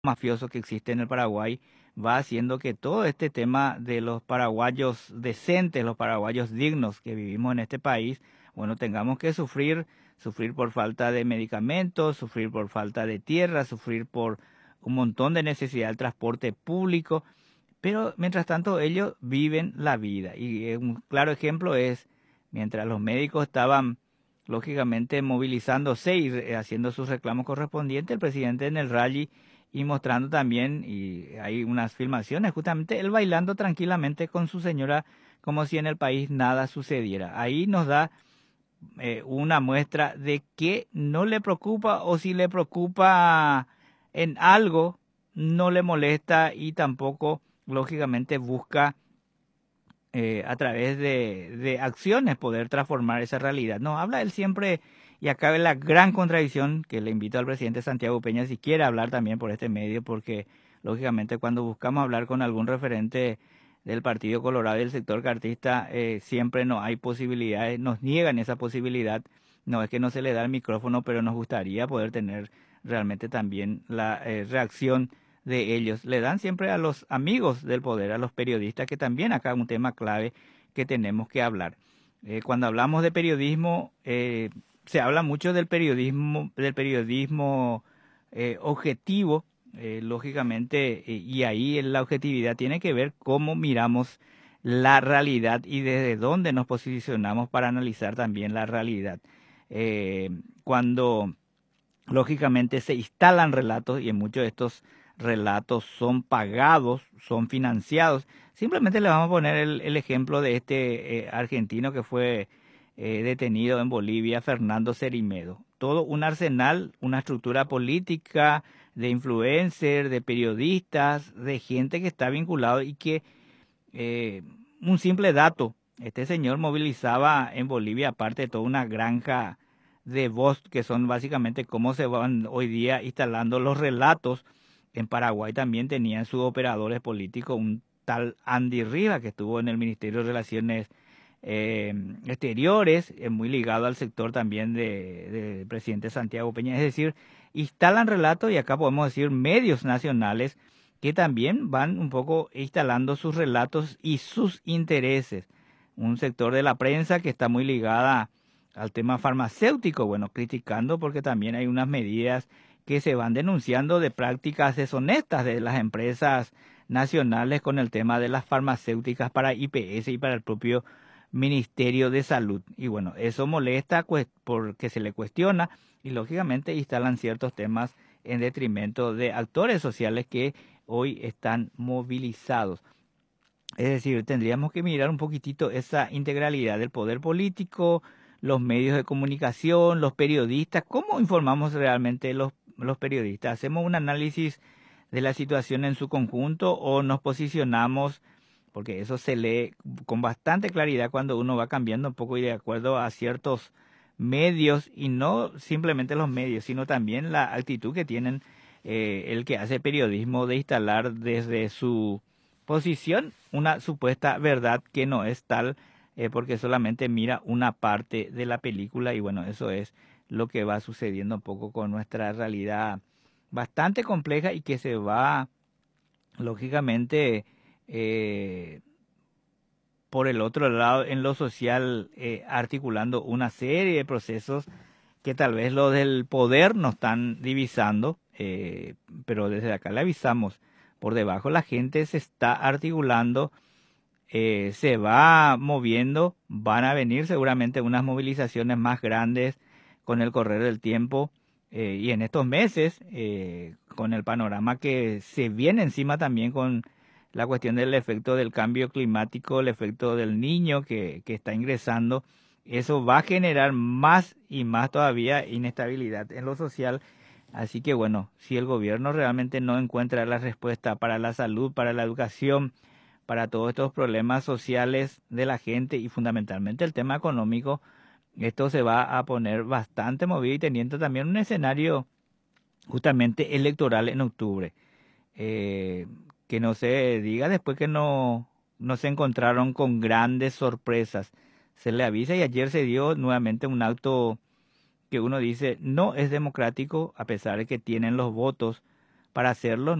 mafioso que existe en el Paraguay va haciendo que todo este tema de los paraguayos decentes, los paraguayos dignos que vivimos en este país, bueno, tengamos que sufrir por falta de medicamentos, sufrir por falta de tierra, sufrir por un montón de necesidad del transporte público, pero mientras tanto ellos viven la vida. Y un claro ejemplo es, mientras los médicos estaban lógicamente movilizándose y haciendo sus reclamos correspondientes, el presidente en el rally y mostrando también, y hay unas filmaciones, justamente él bailando tranquilamente con su señora como si en el país nada sucediera. Ahí nos da una muestra de que no le preocupa, o si le preocupa en algo, no le molesta y tampoco lógicamente busca a través de acciones poder transformar esa realidad. No, habla él siempre, y acá ve la gran contradicción que le invito al presidente Santiago Peña si quiere hablar también por este medio, porque lógicamente cuando buscamos hablar con algún referente del Partido Colorado y del sector cartista, siempre no hay posibilidades, nos niegan esa posibilidad. No es que no se le da el micrófono, pero nos gustaría poder tener realmente también la reacción de ellos. Le dan siempre a los amigos del poder, a los periodistas, que también acá es un tema clave que tenemos que hablar. Cuando hablamos de periodismo, se habla mucho del periodismo objetivo, lógicamente, y ahí la objetividad tiene que ver cómo miramos la realidad y desde dónde nos posicionamos para analizar también la realidad. Cuando lógicamente se instalan relatos, y en muchos de estos relatos son pagados, son financiados. Simplemente le vamos a poner el ejemplo de este argentino que fue detenido en Bolivia, Fernando Cerimedo. Todo un arsenal, una estructura política de influencers, de periodistas, de gente que está vinculado y que, eh, un simple dato, este señor movilizaba en Bolivia, aparte de toda una granja de voz, que son básicamente cómo se van hoy día instalando los relatos. En Paraguay también tenían sus operadores políticos, un tal Andy Rivas, que estuvo en el Ministerio de Relaciones Exteriores, muy ligado al sector también del presidente Santiago Peña. Es decir, instalan relatos, y acá podemos decir medios nacionales que también van un poco instalando sus relatos y sus intereses. Un sector de la prensa que está muy ligada al tema farmacéutico, bueno, criticando porque también hay unas medidas que se van denunciando de prácticas deshonestas de las empresas nacionales con el tema de las farmacéuticas para IPS y para el propio Ministerio de Salud. Y bueno, eso molesta porque se le cuestiona y lógicamente instalan ciertos temas en detrimento de actores sociales que hoy están movilizados. Es decir, tendríamos que mirar un poquitito esa integralidad del poder político, los medios de comunicación, los periodistas, cómo informamos realmente los periodistas. ¿Hacemos un análisis de la situación en su conjunto o nos posicionamos? Porque eso se lee con bastante claridad cuando uno va cambiando un poco y de acuerdo a ciertos medios, y no simplemente los medios, sino también la actitud que tienen el que hace periodismo de instalar desde su posición una supuesta verdad que no es tal, porque solamente mira una parte de la película. Y bueno, eso es lo que va sucediendo un poco con nuestra realidad bastante compleja y que se va lógicamente eh, por el otro lado en lo social, articulando una serie de procesos que tal vez los del poder no están divisando, pero desde acá le avisamos, por debajo la gente se está articulando, se va moviendo, van a venir seguramente unas movilizaciones más grandes con el correr del tiempo, y en estos meses, con el panorama que se viene encima también con la cuestión del efecto del cambio climático, el efecto del niño que está ingresando, eso va a generar más y más todavía inestabilidad en lo social. Así que bueno, si el gobierno realmente no encuentra la respuesta para la salud, para la educación, para todos estos problemas sociales de la gente y fundamentalmente el tema económico, esto se va a poner bastante movido y teniendo también un escenario justamente electoral en octubre. Eh, que no se diga después que no se encontraron con grandes sorpresas. Se le avisa, y ayer se dio nuevamente un acto que uno dice no es democrático, a pesar de que tienen los votos para hacerlo.